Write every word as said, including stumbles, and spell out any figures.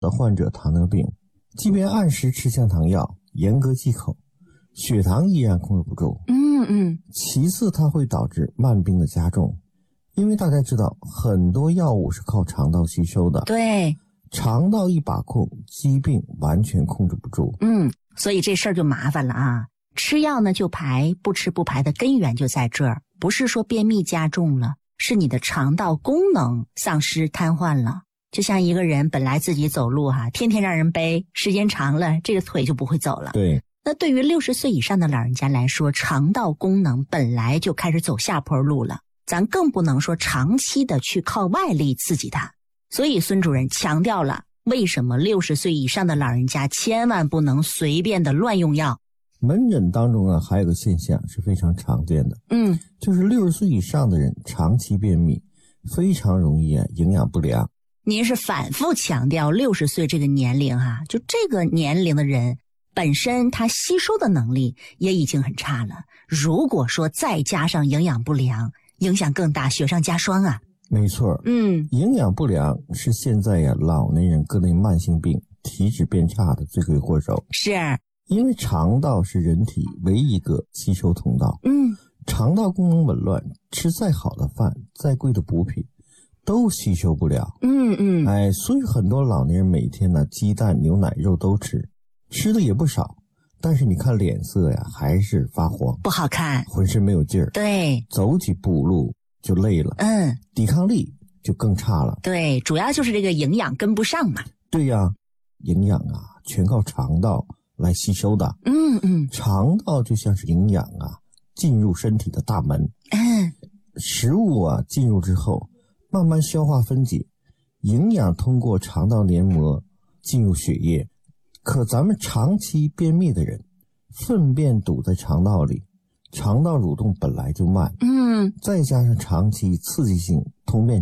的患者糖尿病，即便按时吃降糖药，严格忌口，血糖依然控制不住。 嗯嗯。 其次，它会导致慢病的加重，因为大家知道很多药物是靠肠道吸收的。 对。 肠道一把控，疾病完全控制不住。 嗯，所以这事儿就麻烦了啊。吃药呢就排，不吃不排的根源就在这儿，不是说便秘加重了，是你的肠道功能丧失瘫痪了。就像一个人本来自己走路哈、啊，天天让人背，时间长了，这个腿就不会走了。 对。 那对于六十岁以上的老人家来说，肠道功能本来就开始走下坡路了，咱更不能说长期的去靠外力刺激它。所以孙主任强调了，为什么六十岁以上的老人家千万不能随便的乱用药。 门诊当中啊，还有个现象是非常常见的， 嗯， 就是六十岁以上的人长期便秘，非常容易啊营养不良。 您是反复强调六十岁这个年龄哈、啊，就这个年龄的人本身他吸收的能力也已经很差了，如果说再加上营养不良，影响更大，雪上加霜啊。 没错， 嗯， 营养不良是现在呀老年人各类慢性病、体质变差的罪魁祸首。 是， 因为肠道是人体唯一一个吸收通道。 嗯， 肠道功能紊乱，吃再好的饭、再贵的补品都吸收不了。 嗯嗯， 哎，所以很多老年人每天呢鸡蛋、牛奶、肉都吃，吃的也不少，但是你看脸色呀还是发黄， 不好看， 浑身没有劲儿， 对， 走几步路就累了， 嗯， 抵抗力就更差了。 对，主要就是这个营养跟不上嘛。 对呀，营养啊全靠肠道来吸收的。 嗯嗯， 肠道就像是营养啊进入身体的大门。 嗯， 食物啊进入之后，慢慢消化分解，营养通过肠道黏膜进入血液。可咱们长期便秘的人，粪便堵在肠道里，肠道蠕动本来就慢， 嗯， 再加上长期刺激性通便